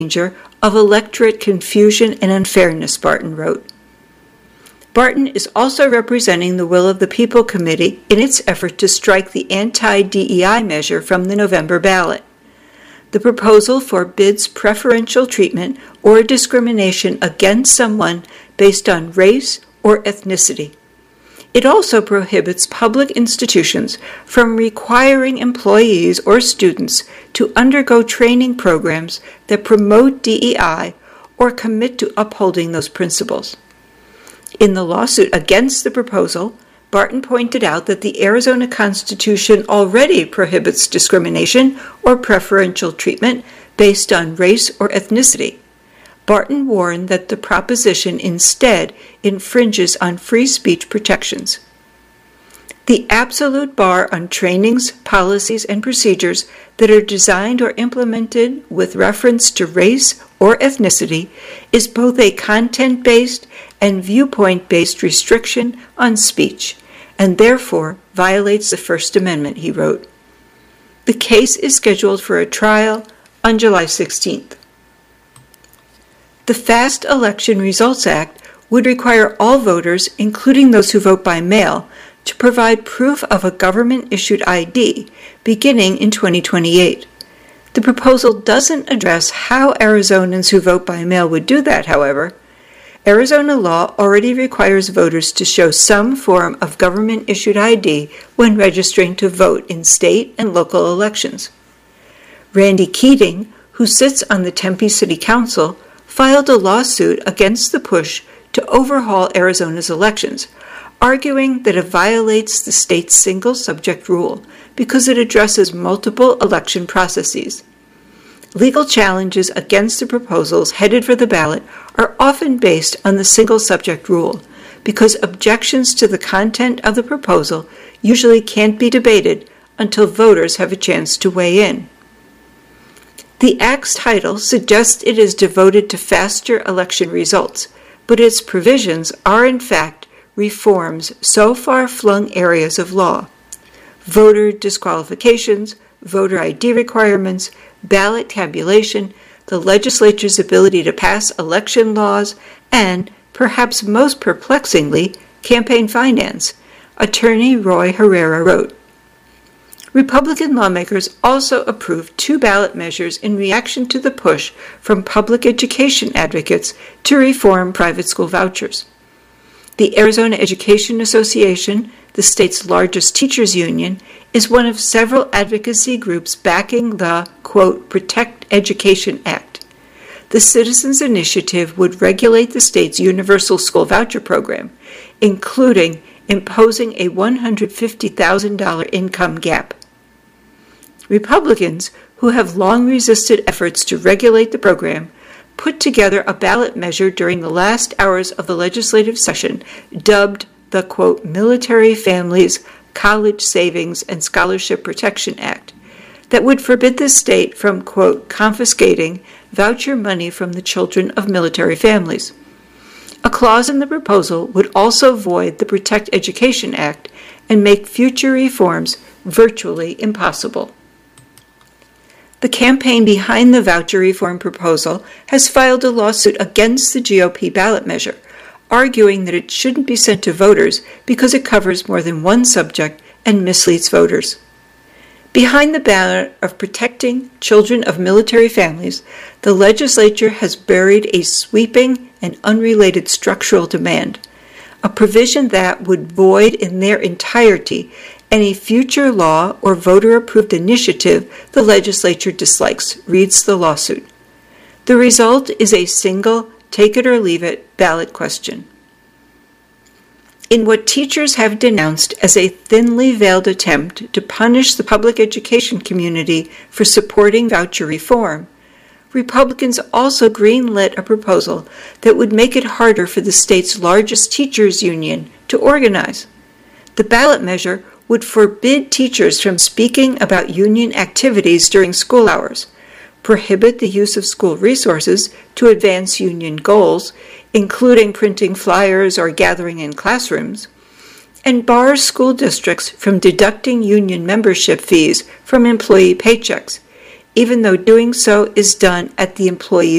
danger of electorate confusion and unfairness, Barton wrote. Barton is also representing the Will of the People Committee in its effort to strike the anti-DEI measure from the November ballot. The proposal forbids preferential treatment or discrimination against someone based on race or ethnicity. It also prohibits public institutions from requiring employees or students to undergo training programs that promote DEI or commit to upholding those principles. In the lawsuit against the proposal, Barton pointed out that the Arizona Constitution already prohibits discrimination or preferential treatment based on race or ethnicity. Barton warned that the proposition instead infringes on free speech protections. The absolute bar on trainings, policies, and procedures that are designed or implemented with reference to race or ethnicity is both a content-based and viewpoint-based restriction on speech, and therefore violates the First Amendment, he wrote. The case is scheduled for a trial on July 16th. The Fast Election Results Act would require all voters, including those who vote by mail, to provide proof of a government-issued ID beginning in 2028. The proposal doesn't address how Arizonans who vote by mail would do that, however. Arizona law already requires voters to show some form of government-issued ID when registering to vote in state and local elections. Randy Keating, who sits on the Tempe City Council, filed a lawsuit against the push to overhaul Arizona's elections, arguing that it violates the state's single-subject rule because it addresses multiple election processes. Legal challenges against the proposals headed for the ballot are often based on the single-subject rule because objections to the content of the proposal usually can't be debated until voters have a chance to weigh in. The Act's title suggests it is devoted to faster election results, but its provisions are in fact reforms so far-flung areas of law: voter disqualifications, voter ID requirements, ballot tabulation, the legislature's ability to pass election laws, and, perhaps most perplexingly, campaign finance, Attorney Roy Herrera wrote. Republican lawmakers also approved two ballot measures in reaction to the push from public education advocates to reform private school vouchers. The Arizona Education Association, the state's largest teachers union, is one of several advocacy groups backing the, quote, Protect Education Act. The Citizens Initiative would regulate the state's universal school voucher program, including imposing a $150,000 income gap. Republicans, who have long resisted efforts to regulate the program, put together a ballot measure during the last hours of the legislative session dubbed the, quote, Military Families College Savings and Scholarship Protection Act that would forbid the state from, quote, confiscating voucher money from the children of military families. A clause in the proposal would also void the Protect Education Act and make future reforms virtually impossible. The campaign behind the voucher reform proposal has filed a lawsuit against the GOP ballot measure, arguing that it shouldn't be sent to voters because it covers more than one subject and misleads voters. Behind the banner of protecting children of military families, the legislature has buried a sweeping and unrelated structural demand, a provision that would void in their entirety any future law or voter-approved initiative the legislature dislikes, reads the lawsuit. The result is a single take-it-or-leave-it ballot question. In what teachers have denounced as a thinly veiled attempt to punish the public education community for supporting voucher reform, Republicans also greenlit a proposal that would make it harder for the state's largest teachers union to organize. The ballot measure would forbid teachers from speaking about union activities during school hours, prohibit the use of school resources to advance union goals, including printing flyers or gathering in classrooms, and bar school districts from deducting union membership fees from employee paychecks, even though doing so is done at the employee's